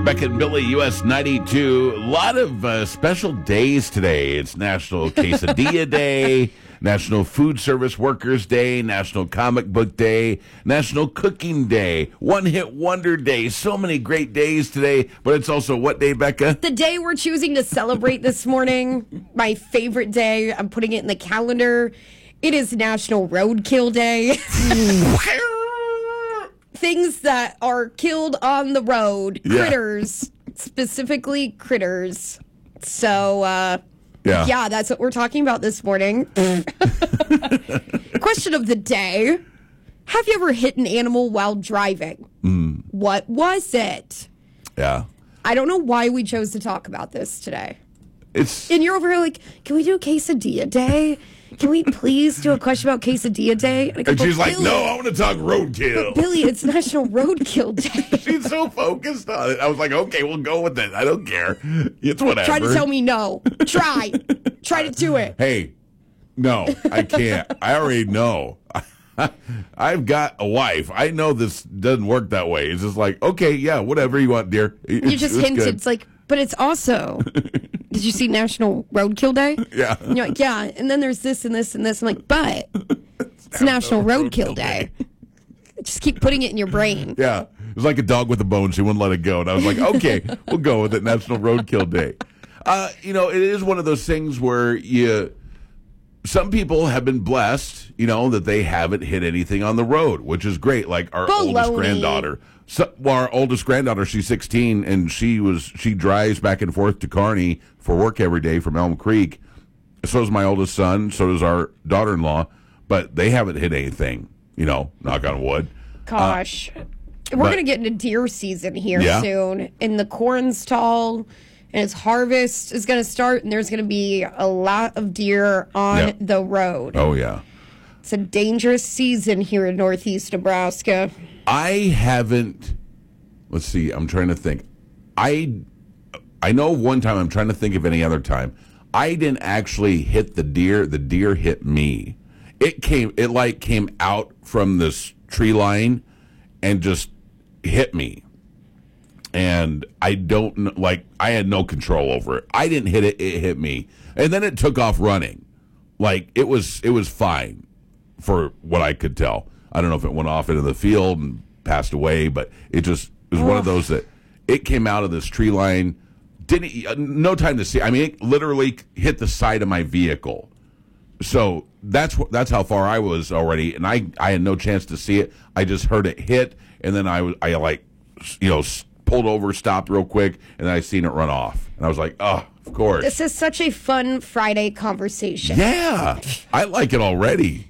Beck and Billy, US 92. A lot of special days today. It's National Quesadilla Day, National Food Service Workers Day, National Comic Book Day, National Cooking Day, One Hit Wonder Day. So many great days today, but it's also what day, Becca? The day we're choosing to celebrate this morning, my favorite day. I'm putting it in the calendar. It is National Roadkill Day. Things that are killed on the road. Yeah. Critters. Specifically critters. So, yeah, that's what we're talking about this morning. Question of the day. Have you ever hit an animal while driving? What was it? Yeah. I don't know why we chose to talk about this today. And you're over here like, can we do a quesadilla day? Can we please do a question about quesadilla day? And she's like, no, I want to talk roadkill. Billy, it's National Roadkill Day. She's so focused on it. I was like, okay, we'll go with it. I don't care. It's whatever. Try to tell me no. Try to do it. Hey, no, I can't. I already know. I've got a wife. I know this doesn't work that way. It's just like, okay, yeah, whatever you want, dear. You just hinted. Good. It's like, but it's also... Did you see National Roadkill Day? Yeah. And you're like, yeah. And then there's this and this and this. I'm like, but it's National Roadkill Day. Just keep putting it in your brain. Yeah. It was like a dog with a bone. She wouldn't let it go. And I was like, okay, we'll go with it. National Roadkill Day. It is one of those things where some people have been blessed, that they haven't hit anything on the road, which is great. Like our oldest granddaughter. Our oldest granddaughter, she's 16, and she drives back and forth to Kearney for work every day from Elm Creek. So does my oldest son. So does our daughter-in-law. But they haven't hit anything, knock on wood. Gosh. We're going to get into deer season here soon. And the corn's tall, and its harvest is going to start, and there's going to be a lot of deer on the road. Oh, yeah. It's a dangerous season here in northeast Nebraska. I haven't. Let's see. I'm trying to think. I know one time. I'm trying to think of any other time. I didn't actually hit the deer. The deer hit me. It came out from this tree line and just hit me. And I don't know. I had no control over it. I didn't hit it. It hit me, and then it took off running. It was fine for what I could tell. I don't know if it went off into the field and passed away, but it was one of those that it came out of this tree line, no time to see. I mean, it literally hit the side of my vehicle. So that's how far I was already, and I had no chance to see it. I just heard it hit, and then I pulled over, stopped real quick, and then I seen it run off, and I was like, oh, of course. This is such a fun Friday conversation. Yeah, I like it already.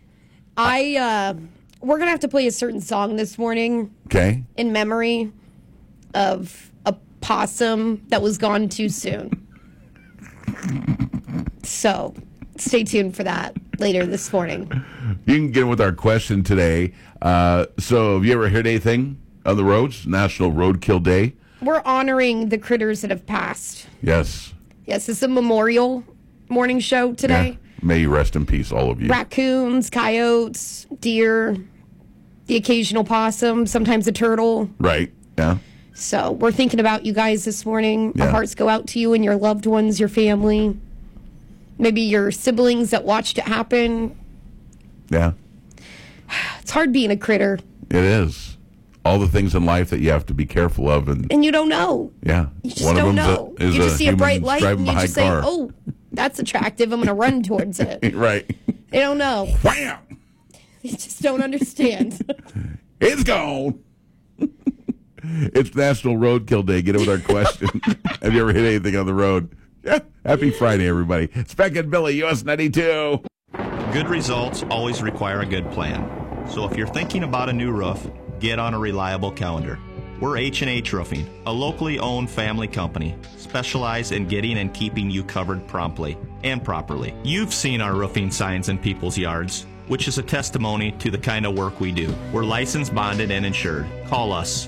We're going to have to play a certain song this morning. Okay. In memory of a possum that was gone too soon. So, stay tuned for that later this morning. You can get with our question today. So, have you ever heard anything on the roads? National Roadkill Day. We're honoring the critters that have passed. Yes. Yes, it's a memorial morning show today. Yeah. May you rest in peace, all of you. Raccoons, coyotes, deer, the occasional possum, sometimes a turtle. Right, yeah. So we're thinking about you guys this morning. Yeah. Our hearts go out to you and your loved ones, your family, maybe your siblings that watched it happen. Yeah. It's hard being a critter. It is. All the things in life that you have to be careful of. And you don't know. Yeah. You just don't know. You just see a bright light and you just say, oh, that's attractive. I'm going to run towards it. Right. They don't know. Wham! They just don't understand. It's gone. It's National Roadkill Day. Get it with our question. Have you ever hit anything on the road? Yeah. Happy Friday, everybody. It's Beck and Billy, US 92. Good results always require a good plan. So if you're thinking about a new roof, get on a reliable calendar. We're H&H Roofing, a locally owned family company, specialized in getting and keeping you covered promptly and properly. You've seen our roofing signs in people's yards, which is a testimony to the kind of work we do. We're licensed, bonded, and insured. Call us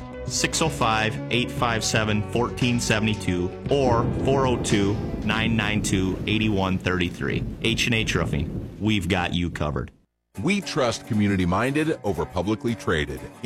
605-857-1472 or 402-992-8133. H&H Roofing. We've got you covered. We trust community-minded over publicly traded.